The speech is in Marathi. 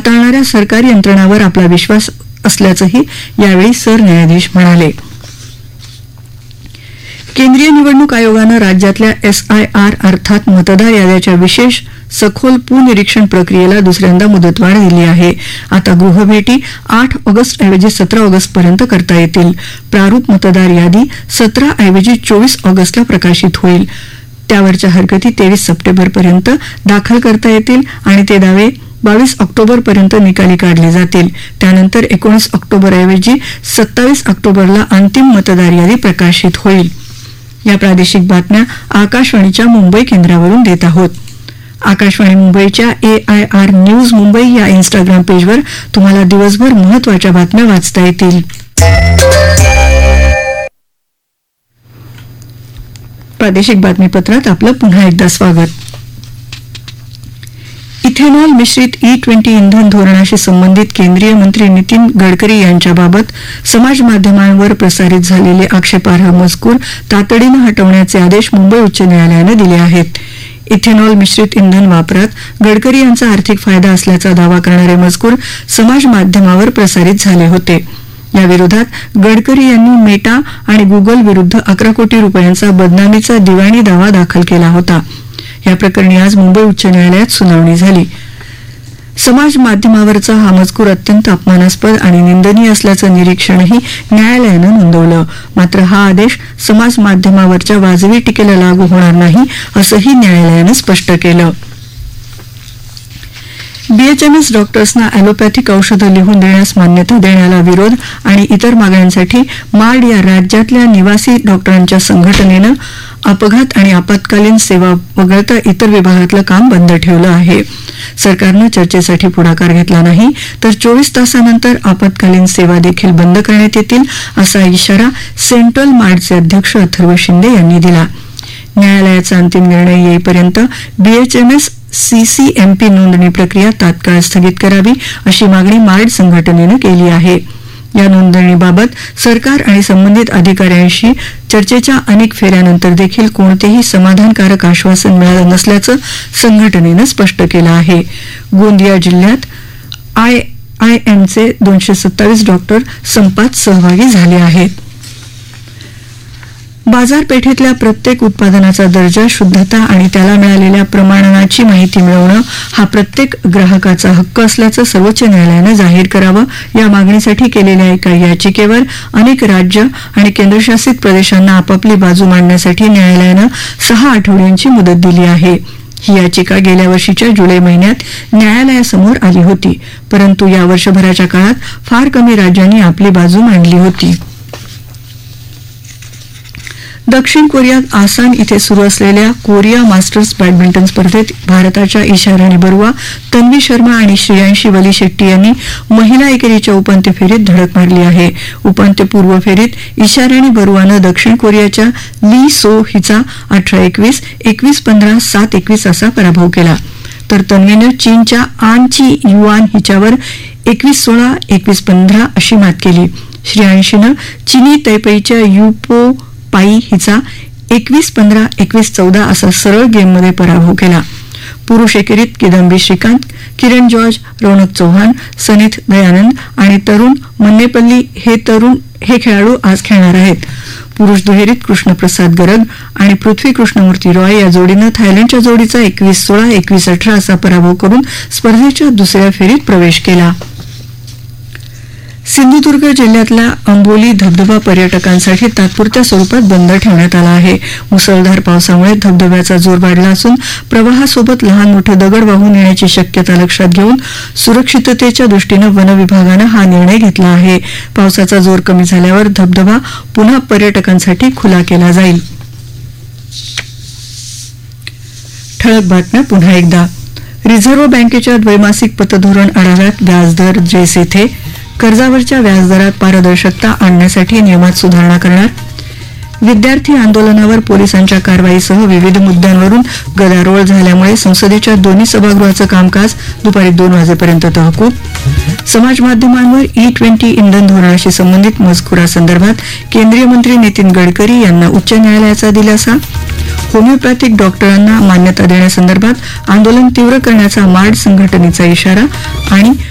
हाताळणाऱ्या सरकारी यंत्रणांवर आपला विश्वास असल्याचंही यावेळी सरन्यायाधीश म्हणाले. केंद्रीय निवडणूक आयोगानं राज्यातल्या SIR अर्थात मतदार याद्याच्या विशेष सखोल पुनरीक्षण प्रक्रियेला दुसऱ्यांदा मुदतवाढ दिली आहे. आता गृहभेटी 8 ऑगस्ट ऐवजी 17 ऑगस्टपर्यंत करता येतील. प्रारूप मतदार यादी 17 ऐवजी 24 ऑगस्टला प्रकाशित होईल. त्यावरच्या हरकती 23 सप्टेंबरपर्यंत दाखल करता येतील आणि ते दावे 22 ऑक्टोबरपर्यंत निकाली काढले जातील. त्यानंतर 19 ऑक्टोबरऐवजी 27 ऑक्टोबरला अंतिम मतदार यादी प्रकाशित होईल. या प्रादेशिक बातम्या आकाशवाणीच्या मुंबई केंद्रावरून देत आहोत. आकाशवाणी मुंबईच्या AIR न्यूज मुंबई या इंस्टाग्राम पेजवर तुम्हाला दिवसभर महत्त्वाच्या बातम्या वाचता येतील. प्रादेशिक बातमीपत्रात आपलं पुन्हा एकदा स्वागत. इथेनॉल मिश्रित E20 इंधन धोरणाशी संबंधित केंद्रीय मंत्री नितीन गडकरी यांच्याबाबत समाज माध्यमांवर प्रसारित झालेले आक्षेपार्ह मजकूर तातडीनं हटवण्याचे आदेश मुंबई उच्च न्यायालयानं दिले आहेत. इथेनॉल मिश्रित इंधन वापरात गडकरी यांचा आर्थिक फायदा असल्याचा दावा करणारे मजकूर समाज माध्यमावर प्रसारित झाले होते. याविरोधात गडकरी यांनी मेटा आणि गुगल विरुद्ध 11 कोटी रुपयांचा बदनामीचा दिवाणी दावा दाखल केला होता. या प्रकरणी आज मुंबई उच्च न्यायालयात सुनावणी झाली. समाज माध्यमावरचा हा मजकूर अत्यंत अपमानास्पद आणि निंदनीय असल्याचं निरीक्षणही न्यायालयानं नोंदवलं. मात्र हा आदेश समाज माध्यमावरच्या वाजवी टीकेला लागू होणार नाही असंही न्यायालयानं स्पष्ट केलं. BHMS डॉक्टर्सना ॲलोपॅथिक औषधं लिहून देण्यास मान्यता देण्याला विरोध आणि इतर मागण्यांसाठी मार्ड या राज्यातल्या निवासी डॉक्टरांच्या संघटनेनं अपघात आणि आपत्कालीन सेवा वगळता इतर विभागातलं काम बंद ठेवलं आहे. सरकारनं चर्चेसाठी पुढाकार घेतला नाही तर 24 तासानंतर आपत्कालीन सेवा देखील बंद करण्यात येतील असा इशारा सेंट्रल मार्डचे अध्यक्ष अथर्व शिंदे यांनी दिला. न्यायालयाचा अंतिम निर्णय येईपर्यंत BHMS CCMP नोंदणी प्रक्रिया तात्काळ स्थगित करावी अशी मागणी मार्ड संघटनेनं केली आहे. या नोंदणीबाबत सरकार आणि संबंधित अधिकाऱ्यांशी चर्चेच्या अनेक फेऱ्यानंतर देखील कोणतेही समाधानकारक आश्वासन मिळालं नसल्याचं संघटनेनं स्पष्ट केलं आहे. गोंदिया जिल्ह्यात IIMचे 227 डॉक्टर संपात सहभागी झाले आहेत. बाजारपेठेतल्या प्रत्येक उत्पादनाचा दर्जा, शुद्धता आणि त्याला मिळालेल्या प्रमाणनाची माहिती मिळवणं हा प्रत्येक ग्राहकाचा हक्क असल्याचं सर्वोच्च न्यायालयानं जाहीर करावं या मागणीसाठी केलेल्या एका याचिकेवर अनेक राज्य आणि केंद्रशासित प्रदेशांना आपापली बाजू मांडण्यासाठी न्यायालयानं 6 आठवड्यांची मुदत दिली आहे. ही याचिका गेल्या वर्षीच्या जुलै महिन्यात न्यायालयासमोर आली होती, परंतु या वर्षभराच्या काळात फार कमी राज्यांनी आपली बाजू मांडली होती. दक्षिण कोरियात आसान इथे सुरू असलेल्या कोरिया मास्टर्स बॅडमिंटन स्पर्धेत भारताच्या ईशा राणी बरुआ, तन्वी शर्मा आणि श्रेयांशी वली शेट्टी यांनी महिला एकेरीच्या उपांत्य फेरीत धडक मारली आहे. उपांत्यपूर्व फेरीत ईशा राणी बरुआनं दक्षिण कोरियाच्या ली सो हिचा 18-21, 21-15, 7-21 असा पराभव केला, तर तन्वीनं चीनच्या आन ची युआन हिच्यावर 21-16, 21-15 अशी मात केली. श्रेयांशीनं चीनी तैपेईच्या युपो पाई हिचा 21-15, 21-14 असा सरळ गेममध्ये पराभव केला. पुरुष एकेरीत किदंबी श्रीकांत, किरण जॉर्ज, रौनक चौहान, सनीथ दयानंद आणि तरुण मन्नेपल्ली हे खेळाडू आज खेळणार आहेत. पुरुष दुहेरीत कृष्णप्रसाद गरग आणि पृथ्वी कृष्णमूर्ती रॉय या जोडीनं थायलंडच्या जोडीचा 21-16, 21-18 असा पराभव करून स्पर्धेच्या दुसऱ्या फेरीत प्रवेश केला. सिंधुदुर्ग जिल्ह्यातला अंबोली धबधबा पर्यटकांसाठी तात्पुरत्या स्वरूपात बंद ठेवण्यात आला आहे. मुसळधार पावसामुळे धबधब्याचा जोर वाढला असून प्रवाहासोबत लहान मोठे दगड वाहून येण्याची शक्यता लक्षात घेऊन सुरक्षिततेच्या दृष्टीनं वनविभागानं हा निर्णय घेतला आहे. पावसाचा जोर कमी झाल्यावर धबधबा पुन्हा पर्यटकांसाठी खुला केला जाईल. ठळक बातम्या पुन्हा एकदा. रिझर्व्ह बँकेच्या द्वैमासिक पतधोरण आढाव्यात व्याजदर जैसे थे. कर्जावरच्या व्याजदरात पारदर्शकता आणण्यासाठी नियमात सुधारणा करणार. विद्यार्थी आंदोलनावर पोलिसांच्या कारवाईसह विविध मुद्द्यांवरून गदारोळ झाल्यामुळे संसदेच्या दोन्ही सभागृहाचं कामकाज दुपारी 2 वाजेपर्यंत तहकूब. समाज माध्यमांवर E20 इंधन धोरणाशी संबंधित मजकुरासंदर्भात केंद्रीय मंत्री नितीन गडकरी यांना उच्च न्यायालयाचा दिलासा. होमिओपॅथिक डॉक्टरांना मान्यता देण्यासंदर्भात आंदोलन तीव्र करण्याचा मार्ड संघटनेचा इशारा. आणि